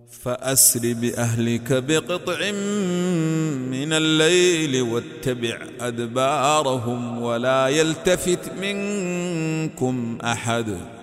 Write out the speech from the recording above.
فأسر بأهلك بقطع من الليل واتبع أدبارهم ولا يلتفت منكم أحد